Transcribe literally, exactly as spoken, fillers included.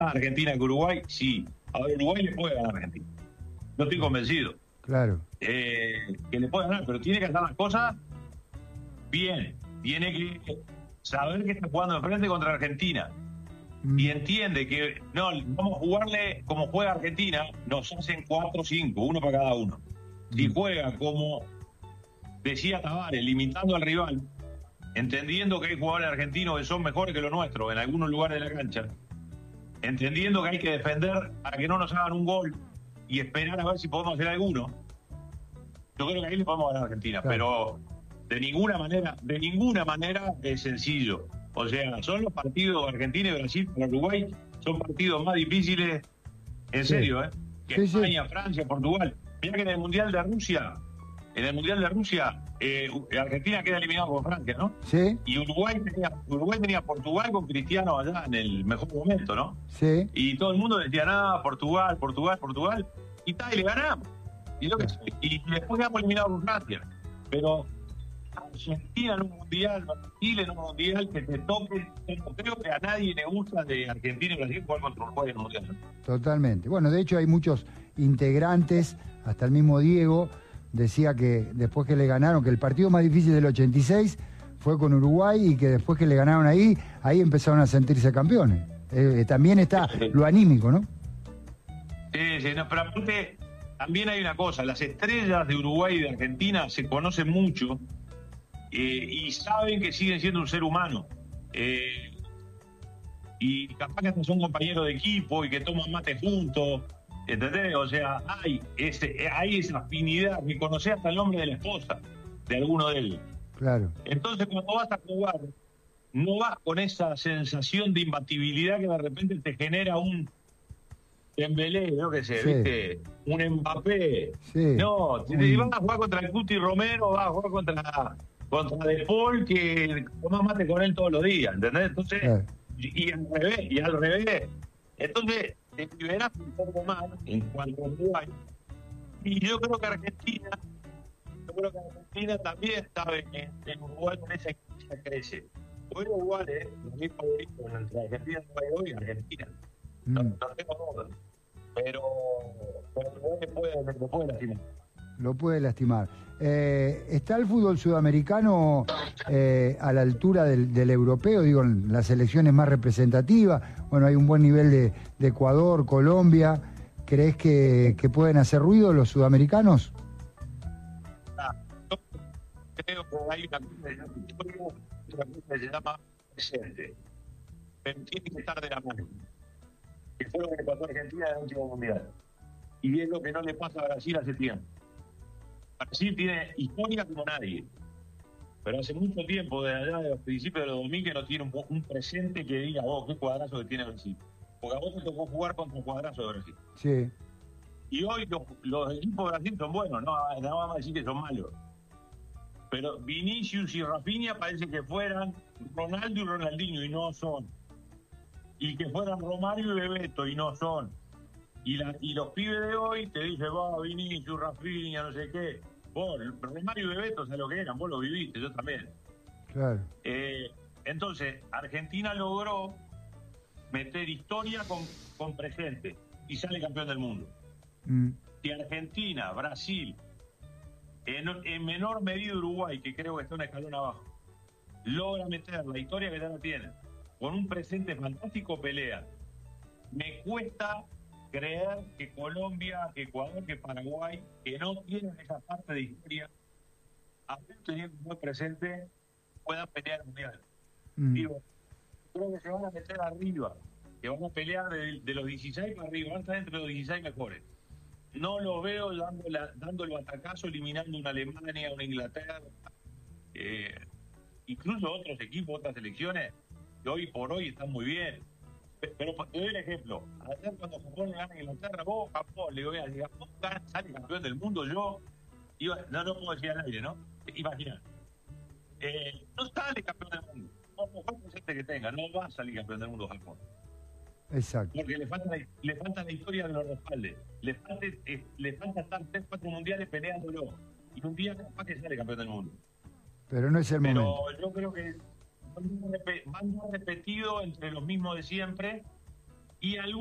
a Argentina que Uruguay, sí. Ahora Uruguay le puede ganar a Argentina. No estoy convencido. Claro. Eh, que le puede ganar, pero tiene que hacer las cosas bien. Tiene que saber que está jugando de frente contra Argentina. Mm. Y entiende que no, vamos a jugarle como juega Argentina, nos hacen cuatro o cinco, uno para cada uno. Si Mm. juega como decía Tavares, limitando al rival, entendiendo que hay jugadores argentinos que son mejores que los nuestros en algunos lugares de la cancha, entendiendo que hay que defender para que no nos hagan un gol y esperar a ver si podemos hacer alguno, yo creo que ahí le podemos ganar a Argentina, claro. pero de ninguna manera, de ninguna manera es sencillo. O sea, son los partidos Argentina y Brasil para Uruguay, son partidos más difíciles, en Sí. serio, ¿eh? Que Sí, sí. España, Francia, Portugal. Mirá que en el Mundial de Rusia, en el Mundial de Rusia, eh, Argentina queda eliminado con Francia, ¿no? Sí, Y Uruguay tenía, Uruguay tenía a Portugal con Cristiano allá en el mejor momento, ¿no? sí. Y todo el mundo decía, nada, Portugal, Portugal, Portugal. Y tal, y le ganamos. Y, lo que, y después quedamos eliminados con Francia. Pero Argentina en un mundial, Chile en un mundial, que te toque. Creo que a nadie le gusta de Argentina y Brasil jugar contra Uruguay en un mundial. Totalmente. Bueno, de hecho hay muchos integrantes, hasta el mismo Diego decía que después que le ganaron, que el partido más difícil del ochenta y seis fue con Uruguay y que después que le ganaron ahí, ahí empezaron a sentirse campeones. Eh, también está lo anímico, ¿no? Sí, sí, no, pero aparte también hay una cosa, las estrellas de Uruguay y de Argentina se conocen mucho eh, y saben que siguen siendo un ser humano. Eh, y capaz que hasta son compañeros de equipo y que toman mate juntos, ¿entendés? O sea, hay, ese, hay esa afinidad, que conocés hasta el nombre de la esposa de alguno de ellos. Claro. Entonces cuando vas a jugar, no vas con esa sensación de imbatibilidad que de repente te genera un Dembélé, yo qué sé, Sí. ¿viste? Un Mbappé. Sí. No, si te vas a jugar contra el Cuti Romero, vas a jugar contra, contra De Paul, que tomás mate con él todos los días, ¿entendés? Entonces, Claro. y, y al revés, y al revés. Entonces, te liberás un poco más en cuanto a Uruguay. Y yo creo que Argentina, yo creo que Argentina también sabe que en Uruguay con esa instancia crece. Hoy Uruguay es mi favorito entre Argentina y Uruguay hoy, Argentina. No, Mm. no tengo duda. Pero, pero Uruguay me puede, me puede lastimar. Lo puede lastimar. Eh, ¿Está el fútbol sudamericano eh, a la altura del, del europeo? Digo, en las selecciones más representativas. Bueno, hay un buen nivel de, de Ecuador, Colombia. ¿Crees que, que pueden hacer ruido los sudamericanos? Ah, yo creo que hay una cosa que se llama historia, otra cosa que se llama presente. Pero tiene que estar de la mano. Que fue lo que le pasó a Argentina en el último mundial. Y es lo que no le pasa a Brasil hace tiempo. Brasil tiene historia como nadie. Pero hace mucho tiempo, desde allá de los principios de los dos mil, que no tiene un, un presente que diga, oh, qué cuadrazo que tiene Brasil. Porque a vos te tocó jugar contra un cuadrazo de Brasil. Sí. Y hoy los, los equipos de Brasil son buenos, no, no vamos a decir que son malos. Pero Vinicius y Rafinha parece que fueran Ronaldo y Ronaldinho, y no son. Y que fueran Romario y Bebeto, y no son. Y, la, y los pibes de hoy te dicen, va, Vinicius, Rafinha, no sé qué. Vos, Romario y Bebeto, ¿sabes lo que eran? Vos lo viviste, yo también. Claro. Eh, entonces, Argentina logró meter historia con, con presente y sale campeón del mundo. Mm. Si Argentina, Brasil, en, en menor medida Uruguay, que creo que está un escalón abajo, logra meter la historia que ya la tienen, con un presente fantástico, pelea. Me cuesta creer que Colombia, que Ecuador, que Paraguay, que no tienen esa parte de historia, aún teniendo un buen presente, puedan pelear el mundial. Mm. Digo, creo que se van a meter arriba, que van a pelear de, de los dieciséis para arriba, van a estar entre los dieciséis mejores. No lo veo dando, la, dando el batacazo, eliminando una Alemania, una Inglaterra, eh, incluso otros equipos, otras selecciones, que hoy por hoy están muy bien. Pero te doy un ejemplo. Ayer cuando Japón gana en Inglaterra, vos, Japón, le digo, mira, si Japón gana, sale campeón del mundo, yo iba, no, no puedo decir al aire, ¿no? Imagina. Eh, no sale campeón del mundo. Por mejor presente que tenga, no va a salir campeón del mundo Japón. Exacto. Porque le falta, la, le falta la historia de los respaldes. Le falta, eh, le falta estar tres, cuatro mundiales peleándolo. Y un día capaz que sale campeón del mundo. Pero no es el Pero momento. yo creo que van repetido entre los mismos de siempre y algún